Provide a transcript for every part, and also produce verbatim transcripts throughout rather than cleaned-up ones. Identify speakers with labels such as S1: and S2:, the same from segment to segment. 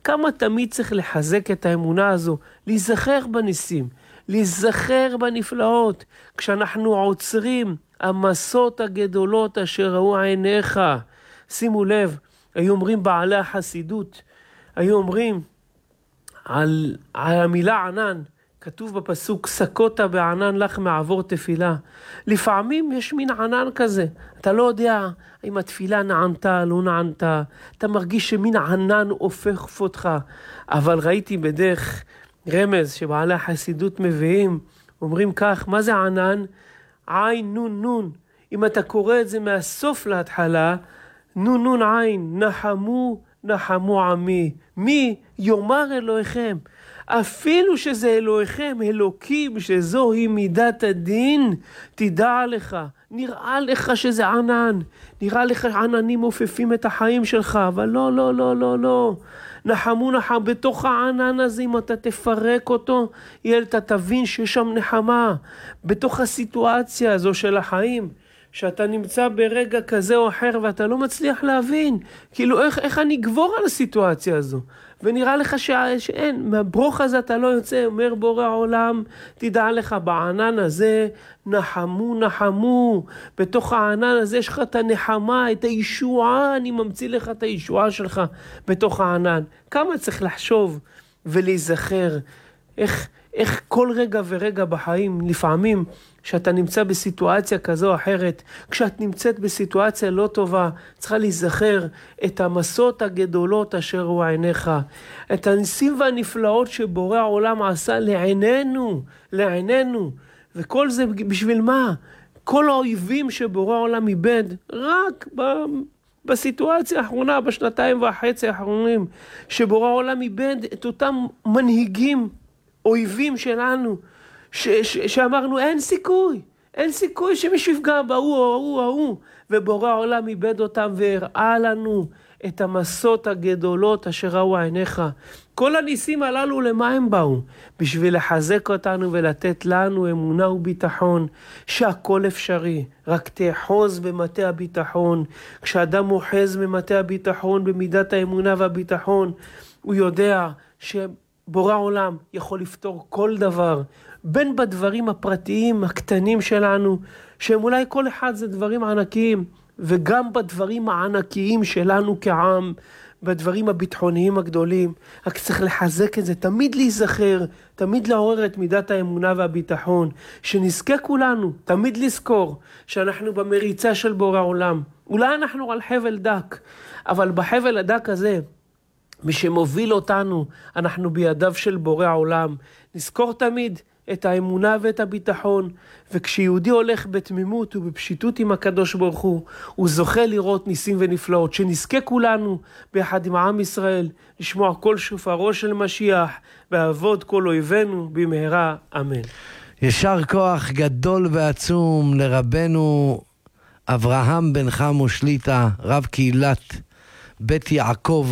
S1: כמה תמיד צריך לחזק את האמונה הזו, להיזכר בניסים, להיזכר בנפלאות, כשאנחנו עוצרים המסות הגדולות אשר ראו עיניך. שימו לב, היו אומרים בעלי החסידות, היו אומרים על, על המילה ענן, כתוב בפסוק, סקותה בענן לך מעבור תפילה. לפעמים יש מין ענן כזה, אתה לא יודע אם התפילה נענתה, לא נענתה, אתה מרגיש שמין ענן הופך אותך, אבל ראיתי בדרך רמז שבעלי החסידות מביאים, אומרים כך, מה זה ענן? עין נון נון, אם אתה קורא את זה מהסוף להתחלה, נון נון עין, נחמו נחמו עמי, מי יאמר אלוהיכם, אפילו שזה אלוהיכם, אלוקים, שזוהי מידת הדין, תדע לך, נראה לך שזה ענן, נראה לך עננים מופפים את החיים שלך, אבל לא, לא, לא, לא, לא, נחמו נחם, בתוך הענן הזה, אם אתה תפרק אותו, אתה תבין שיש שם נחמה, בתוך הסיטואציה הזו של החיים, שאתה נמצא ברגע כזה או אחר, ואתה לא מצליח להבין, כאילו איך, איך אני אגבור על הסיטואציה הזו, ונראה לך שה, שאין, מהברוך הזה אתה לא יוצא, אומר בורא העולם, תדע לך בענן הזה, נחמו נחמו, בתוך הענן הזה יש לך את הנחמה, את הישועה, אני ממציא לך את הישועה שלך, בתוך הענן. כמה צריך לחשוב ולהיזכר, איך, איך כל רגע ורגע בחיים, לפעמים, שאתה נמצא בסיטואציה כזו או אחרת, כשאת נמצאת בסיטואציה לא טובה, צריכה להיזכר את המסות הגדולות אשר הוא עיניך, את הניסים והנפלאות שבורא העולם עשה לעינינו, לעינינו, וכל זה בשביל מה? כל האויבים שבורא העולם איבד, רק ב... בסיטואציה האחרונה, בשנתיים וחצי האחרונים, שבורא העולם איבד את אותם מנהיגים, אויבים שלנו, ש- ש- שאמרנו אין סיכוי, אין סיכוי שמישהו יפגע בהוא או ההוא או ההוא, ובורא העולם איבד אותם והראה לנו את המסות הגדולות אשר ראו עיניך. כל הניסים הללו למה הם באו? בשביל לחזק אותנו ולתת לנו אמונה וביטחון שהכל אפשרי, רק תאחוז במטה הביטחון. כשאדם מוחז במטה הביטחון, במידת האמונה והביטחון, הוא יודע שבורא העולם יכול לפתור כל דבר, בין בדברים הפרטיים הקטנים שלנו, שהם אולי כל אחד זה דברים ענקיים, וגם בדברים הענקיים שלנו כעם, בדברים הביטחוניים הגדולים. רק צריך לחזק את זה, תמיד להיזכר, תמיד לעורר את מידת האמונה והביטחון, שנזכה כולנו, תמיד לזכור שאנחנו במריצה של בורא העולם. אולי אנחנו על חבל דק, אבל בחבל הדק הזה, מי שמוביל אותנו, אנחנו בידיו של בורא העולם. נזכור תמיד את האמונה ואת הביטחון, וכשיהודי הולך בתמימות ובפשיטות עם הקדוש ברוך הוא, הוא זוכה לראות ניסים ונפלאות, שנזכה כולנו ביחד עם העם ישראל, לשמוע כל שופרו של משיח, ועבוד כל אויבינו במהרה, אמן.
S2: ישר כוח גדול ועצום לרבנו אברהם בן חמו שליטה, רב קהילת בית יעקב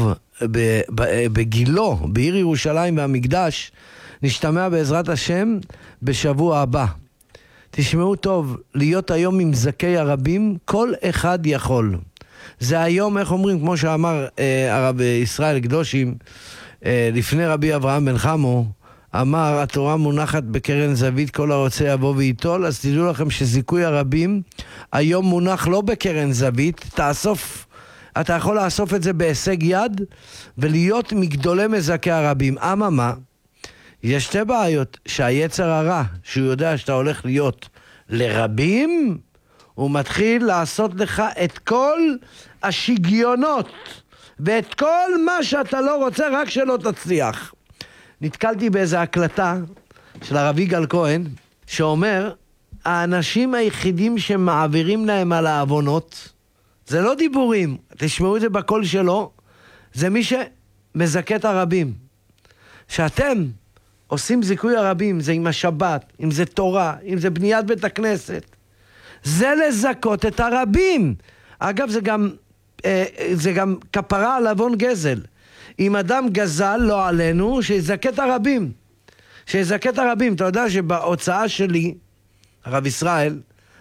S2: בגילו, בעיר ירושלים והמקדש. נשתמע בעזרת השם בשבוע הבא. תשמעו טוב, להיות היום עם זכי הרבים, כל אחד יכול. זה היום, איך אומרים, כמו שאמר אה, הרב ישראל קדושים, אה, לפני רבי אברהם בן חמו, אמר, התורה מונחת בקרן זווית, כל הרוצה יבוא ויטול, אז תדעו לכם שזיכוי הרבים, היום מונח לא בקרן זווית, תאסוף, אתה יכול לאסוף את זה בהישג יד, ולהיות מגדולי מזכי הרבים. אממה, יש שתי בעיות, שהיצר הרע, שהוא יודע שאתה הולך להיות לרבים, הוא מתחיל לעשות לך את כל השגיונות, ואת כל מה שאתה לא רוצה, רק שלא תצליח. נתקלתי באיזו הקלטה של הרב יגאל כהן, שאומר, האנשים היחידים שמעבירים להם על העוונות, זה לא דיבורים, תשמעו את זה בקול שלו, זה מי שמזכה את הרבים. שאתם עושים זיכוי הרבים, זה עם השבת, אם זה תורה, אם זה בניית בית הכנסת, זה לזכות את הרבים. אגב, זה גם, אה, זה גם כפרה על עוון גזל. אם אדם גזל, לא עלינו, שיזכה את הרבים. שיזכה את הרבים. אתה יודע שבהוצאה שלי, הרב ישראל,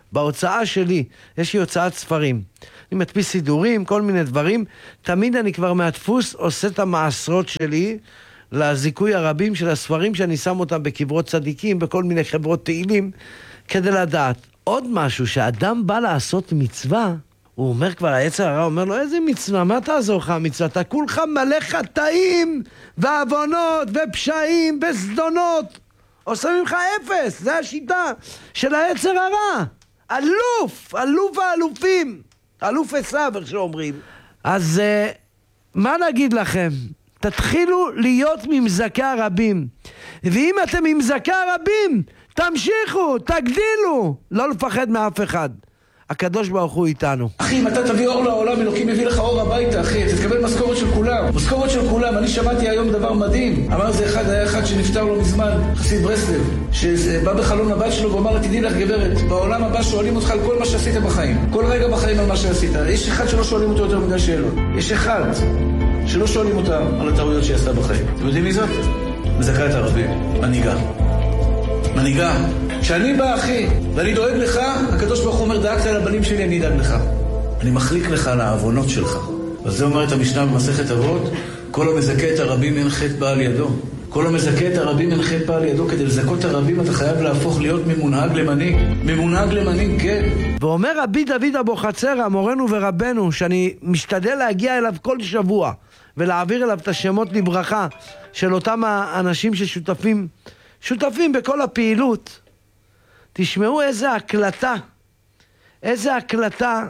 S2: בהוצאה שלי, יש לי הוצאת ספרים. אני מדפיס סידורים, כל מיני דברים. תמיד אני כבר מהדפוס עושה את המעשרות שלי לזיכוי הרבים של הספרים שאני שם אותם בקברות צדיקים, בכל מיני חברות תהילים, כדי לדעת. עוד משהו, שאדם בא לעשות מצווה, הוא אומר כבר, היצר הרע אומר לו, איזה מצווה? מה תעזור לך המצווה? אתה כולך מלא חטאים ועוונות ופשעים וזדונות. עושה ממך אפס, זה השיטה של היצר הרע. אלוף, אלוף האלופים. אלוף עשיו, איך שאומרים. אז uh, מה נגיד לכם? תתחילו להיות ממזקי הרבים. ואם אתם ממזקי הרבים, תמשיכו, תגדילו. לא לפחד מאף אחד. הקדוש ברוך הוא איתנו.
S3: אחי, אם אתה תביא אור לעולם, אלוקים מביא לך אור הביתה, אחי. תתקבל משכורת של כולם. משכורת של כולם. אני שמעתי היום דבר מדהים. אמר זה אחד, היה אחד שנפטר לו מזמן, חסיד ברסלב, שבא בחלום הבת שלו ואומר לה, תדעי לך גברת, בעולם הבא שואלים אותך על כל מה שעשית בחיים. כל רגע בחיים על מה שעשית. יש אחד שלא שואלים אותו יותר מדי שאלות. יש אחד שלא שואלים אותה על הטעויות שהיא עשתה בחיים. אתם יודעים מי זאת? מזכה את הרבים. מנהיגה. מנהיגה. כשאני בא, אחי, ואני דואג לך, הקדוש ברוך הוא אומר, דאגת לבנים שלי, אני אדאג לך. אני מחליק לך על העוונות שלך. אז זה אומרת המשנה במסכת אבות, כל המזכה את הרבים אין חטא בא על ידו. כל המזכה את הרבים אין חטא בא על ידו. כדי לזכות את הרבים אתה חייב להפוך להיות ממונהג למנהיג. ממונהג למנהיג, כן.
S2: ואומר רבי דוד אבוחצירא, מורנו ורבנו, שאני משתדל להגיע אליו כל שבוע, ולהעביר אליו את השמות לברכה של אותם האנשים ששותפים, שותפים בכל הפעילות. תשמעו איזה הקלטה, איזה הקלטה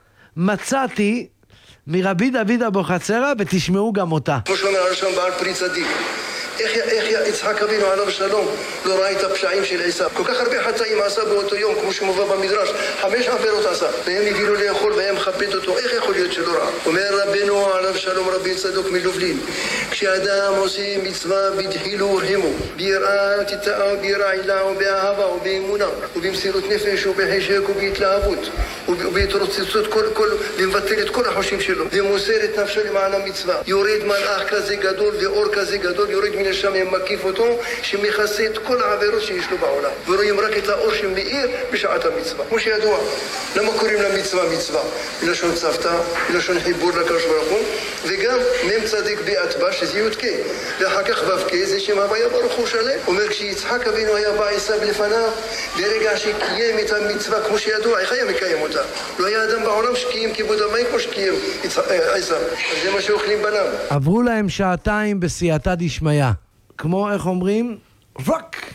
S2: מצאתי מרבי דוד אבוחצירא, ותשמעו גם אותה.
S4: כמו שאומר הראשון בעל פרי צדיק, איך יצחק אבינו עליו שלום לא ראה את הפשעים של עשיו. כל כך הרבה חטאים עשה באותו יום, כמו שמובא במדרש, חמש עבירות עשה, והם הביאו לאכול והם מכבד אותו. איך יכול להיות שלא ראה? אומר רבנו עליו שלום רבי צדוק מלובלין, כשאדם עושה מצווה בדחילו ורחימו, ביראה ותתאה וביראה עילה ובאהבה ובאמונה ובמסירות נפש ובחשק ובהתלהבות ובהתרוצצות כל, כל, ומבטל את כל החושים שלו ומוסר את נפשו למען המצווה, יורד מלאך כזה גדול ואור כזה גדול יורד מן השמיים, מקיף אותו, שמכסה את כל העבירות שיש לו בעולם, ורואים רק את האור שמאיר בשעת המצווה. כמו שידוע, למה קוראים למצווה מצווה? מלשון צוותא, מלשון חיבור לקדוש ברוך הוא, וגם מם צדיק באתבא שזה יודקה, ואחר כך ו"ק זה שם הוויה ברוך הוא שלם. אומר כשיצחק אבינו היה בא עשיו לפניו, ברגע שקיים את המצווה כמו שידוע, איך היה מקיים אותה? לא היה אדם בעולם שקיים כיבוד המים כמו שקיים עשיו. אז זה מה שאוכלים בניו.
S2: עברו להם שעתיים בסייעתא דשמיא, כמו איך אומרים? פאק!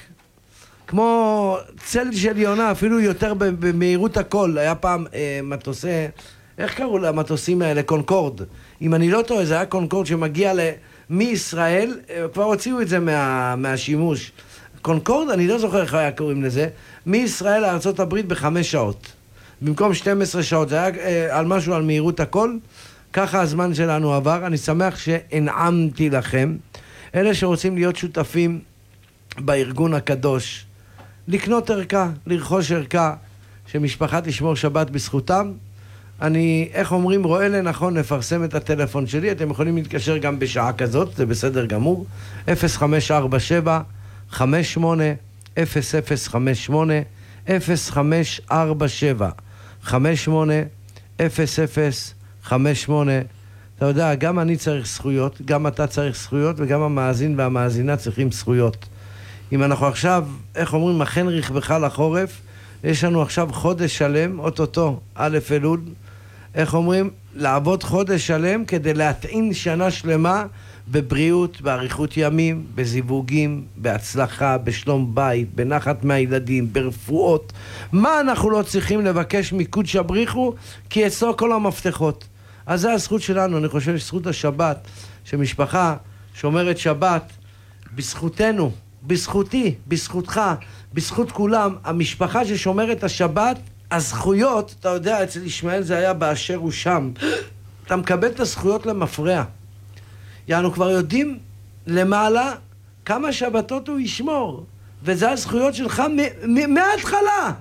S2: כמו צל של יונה, אפילו יותר במהירות הכל. היה פעם אה, מטוסי, איך קראו למטוסים האלה? קונקורד. אם אני לא טועה, זה היה קונקורד שמגיע ל... מישראל, כבר הוציאו את זה מה, מהשימוש. קונקורד, אני לא זוכר איך היה קוראים לזה, מישראל לארצות הברית בחמש שעות. במקום שתים עשרה שעות, זה היה אה, על משהו, על מהירות הכל. ככה הזמן שלנו עבר. אני שמח שהנעמתי לכם. אלה שרוצים להיות שותפים בארגון הקדוש, לקנות ערכה, לרכוש ערכה, שמשפחה תשמור שבת בזכותם. אני, איך אומרים, רואה לנכון לפרסם את הטלפון שלי. אתם יכולים להתקשר גם בשעה כזאת, זה בסדר גמור. אפס חמש ארבע שבע חמש שמונה אפס אפס חמש שמונה אפס חמש ארבע שבע חמש שמונה אפס אפס חמש שמונה. אתה יודע, גם אני צריך זכויות, גם אתה צריך זכויות, וגם המאזין והמאזינה צריכים זכויות. אם אנחנו עכשיו, איך אומרים, מכן רכבך לחורף, יש לנו עכשיו חודש שלם, אוטוטו, א' אלול, איך אומרים, לעבוד חודש שלם כדי להטעין שנה שלמה בבריאות, באריכות ימים, בזיווגים, בהצלחה, בשלום בית, בנחת מהילדים, ברפואות. מה אנחנו לא צריכים לבקש מקודש הבריחו? כי אצלו כל המפתחות. אז זה הזכות שלנו. אני חושב שזכות השבת, שמשפחה שומרת שבת, בזכותנו, בזכותי, בזכותך, בזכות כולם, המשפחה ששומרת השבת, הזכויות, אתה יודע, אצל ישמעאל זה היה באשר הוא שם. אתה מקבל את הזכויות למפרע. יענו כבר יודעים למעלה כמה שבתות הוא ישמור, וזה הזכויות שלך מההתחלה.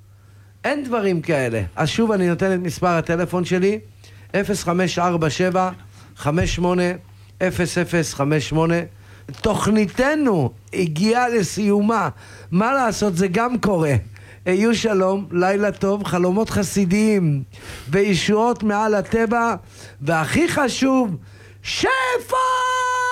S2: אין דברים כאלה. אז שוב אני נותן את מספר הטלפון שלי, אפס חמש ארבע שבע חמש שמונה אפס אפס חמש שמונה. תוכניתנו הגיעה לסיומה. מה לעשות, זה גם קורה. יהיו שלום, לילה טוב, חלומות חסידיים וישועות מעל הטבע, והכי חשוב, שפע!